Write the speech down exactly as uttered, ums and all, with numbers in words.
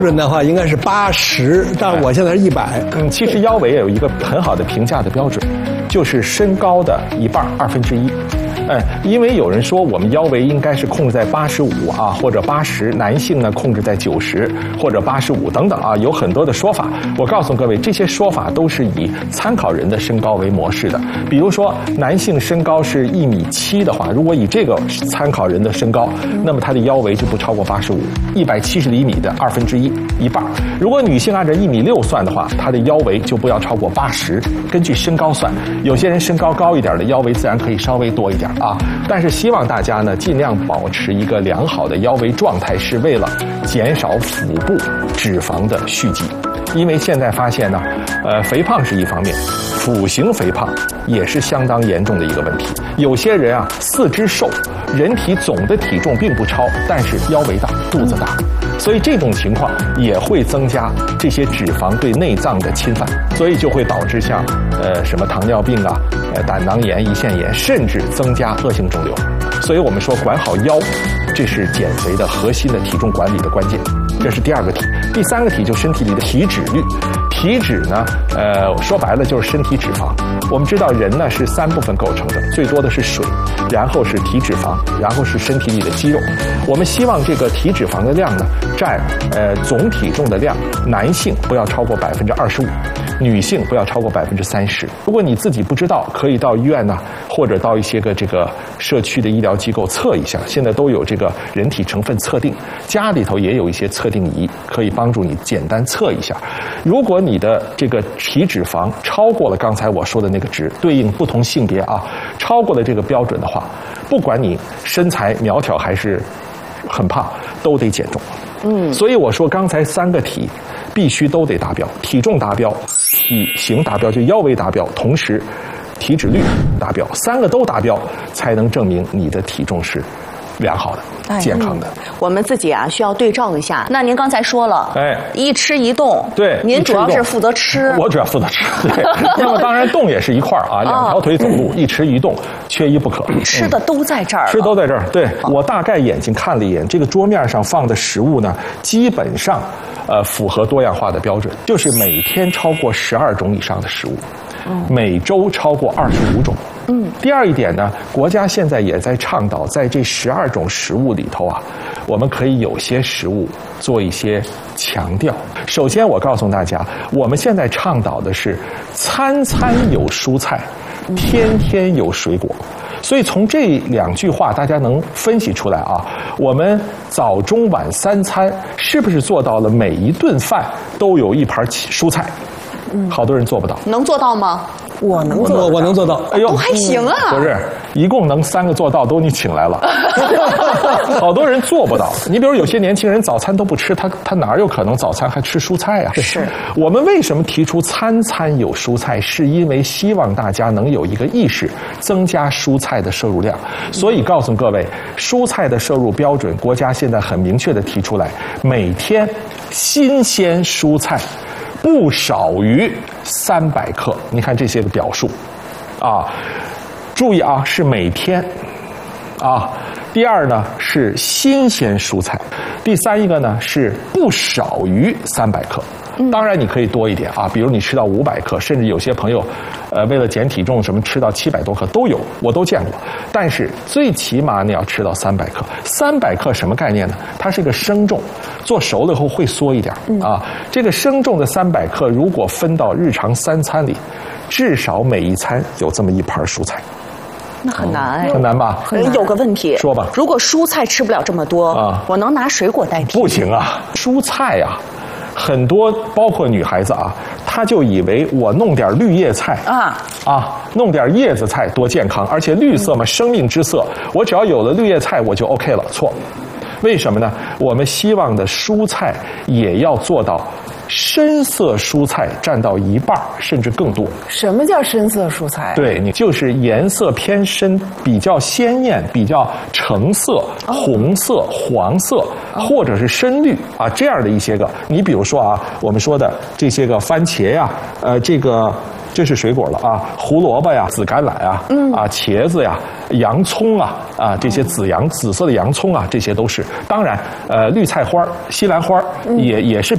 准的话应该是八十，但我现在是一百。 嗯，其实腰围也有一个很好的评价的标准，就是身高的一半二分之一。哎，因为有人说我们腰围应该是控制在八十五啊，或者八十，男性呢控制在九十或者八十五等等啊，有很多的说法。我告诉各位，这些说法都是以参考人的身高为模式的。比如说，男性身高是一米七的话，如果以这个参考人的身高，那么他的腰围就不超过八十五，一百七十厘米的二分之一，一半。如果女性按照一米六算的话，她的腰围就不要超过八十。根据身高算，有些人身高高一点的腰围自然可以稍微多一点啊。但是希望大家呢尽量保持一个良好的腰围状态，是为了减少腹部脂肪的蓄积。因为现在发现呢，呃，肥胖是一方面，腹型肥胖也是相当严重的一个问题。有些人啊，四肢瘦，人体总的体重并不超，但是腰围大，肚子大，所以这种情况也会增加这些脂肪对内脏的侵犯，所以就会导致像呃什么糖尿病啊、呃胆囊炎、胰腺炎，甚至增加恶性肿瘤。所以我们说管好腰，这是减肥的核心的体重管理的关键。这是第二个题。第三个题就身体里的体脂率。体脂呢，呃，说白了就是身体脂肪。我们知道人呢是三部分构成的，最多的是水，然后是体脂肪，然后是身体里的肌肉。我们希望这个体脂肪的量呢占呃总体重的量，男性不要超过百分之二十五，女性不要超过百分之三十。如果你自己不知道，可以到医院呢，或者到一些个这个社区的医疗机构测一下，现在都有这个人体成分测定，家里头也有一些测定仪，可以帮助你简单测一下。如果你的这个体脂肪超过了刚才我说的那个值，对应不同性别啊，超过了这个标准的话，不管你身材苗条还是很胖，都得减重。嗯，所以我说刚才三个体必须都得达标，体重达标，体型达标，就腰围达标，同时体脂率达标，三个都达标，才能证明你的体重是良好的、健康的。 嗯、我们自己啊需要对照一下。那您刚才说了， 哎， 一吃一动， 对， 您主要是负责吃， 我主要负责吃。对，那么当然动也是一块儿啊，两条腿走路，一吃一动，缺一不可。 吃的都在这儿、嗯， 吃都在这儿。对，我大概眼睛看了一眼，这个桌面上放的食物呢，基本上呃符合多样化的标准，就是每天超过十二种以上的食物。每周超过二十五种。嗯，第二一点呢，国家现在也在倡导，在这十二种食物里头啊，我们可以有些食物做一些强调。首先，我告诉大家，我们现在倡导的是餐餐有蔬菜，天天有水果。所以从这两句话，大家能分析出来啊，我们早中晚三餐是不是做到了每一顿饭都有一盘蔬菜？嗯，好多人做不到。 能做到吗？ 我能做，我能做到。 哎呦， 都还行啊。 不是，一共能三个做到，都你请来了。好多人做不到。你比如有些年轻人早餐都不吃，他他哪有可能早餐还吃蔬菜啊？ 是。 我们为什么提出餐餐有蔬菜？是因为希望大家能有一个意识，增加蔬菜的摄入量。所以告诉各位，蔬菜的摄入标准，国家现在很明确的提出来，每天新鲜蔬菜不少于三百克。你看这些个表述，啊，注意啊，是每天，啊。第二呢是新鲜蔬菜，第三一个呢是不少于三百克。当然你可以多一点啊，比如你吃到五百克，甚至有些朋友，呃，为了减体重什么吃到七百多克都有，我都见过。但是最起码你要吃到三百克。三百克什么概念呢？它是个生重，做熟了以后会缩一点啊。这个生重的三百克，如果分到日常三餐里，至少每一餐有这么一盘蔬菜。 那很难哎， 很难吧？ 很难。有个问题， 说吧。 如果蔬菜吃不了这么多啊，我能拿水果代替？ 不行啊，蔬菜啊，很多包括女孩子啊，她就以为我弄点绿叶菜啊啊，弄点叶子菜多健康，而且绿色嘛，生命之色，我只要有了绿叶菜我就 OK 了。错，为什么呢？我们希望的蔬菜也要做到深色蔬菜占到一半甚至更多。 什么叫深色蔬菜？ 对，你就是颜色偏深，比较鲜艳，比较橙色、红色、黄色，或者是深绿啊，这样的一些个。你比如说啊，我们说的这些个番茄呀，呃，这个这是水果了啊，胡萝卜呀、紫甘蓝啊，嗯啊，茄子呀、洋葱啊，啊，这些紫洋紫色的洋葱啊，这些都是。当然，呃，绿菜花、西兰花也也是